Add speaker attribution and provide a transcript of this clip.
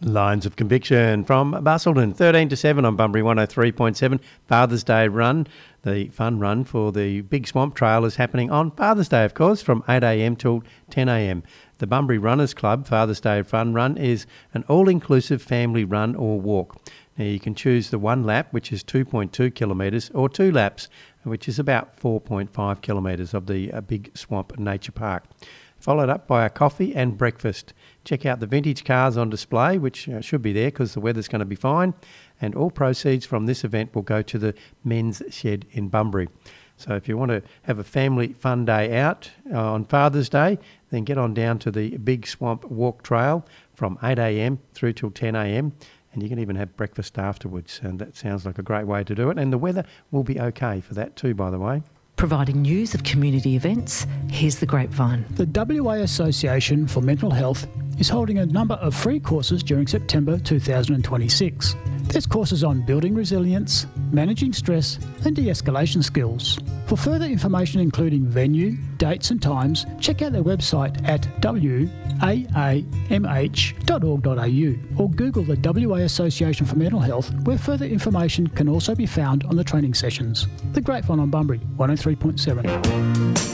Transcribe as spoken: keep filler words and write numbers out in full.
Speaker 1: Lines of Conviction from Busselton, thirteen to seven on Bunbury one oh three point seven. Father's Day run. The fun run for the Big Swamp Trail is happening on Father's Day, of course, from eight a m till ten a m. The Bunbury Runners Club Father's Day Fun Run is an all-inclusive family run or walk. Now, you can choose the one lap, which is two point two kilometres, or two laps, which is about four point five kilometres of the uh, Big Swamp Nature Park. Followed up by a coffee and breakfast. Check out the vintage cars on display, which uh, should be there because the weather's going to be fine. And all proceeds from this event will go to the Men's Shed in Bunbury. So if you want to have a family fun day out uh, on Father's Day, then get on down to the Big Swamp Walk Trail from eight a m through till ten a m. And you can even have breakfast afterwards. And that sounds like a great way to do it. And the weather will be okay for that too, by the way.
Speaker 2: Providing news of community events, here's the Grapevine.
Speaker 3: The W A Association for Mental Health is holding a number of free courses during September two thousand twenty-six. There's courses on building resilience, managing stress and de-escalation skills. For further information including venue, dates and times, check out their website at w a a m h dot org dot a u or Google the W A Association for Mental Health, where further information can also be found on the training sessions. The Grapevine on Bunbury one oh three point seven.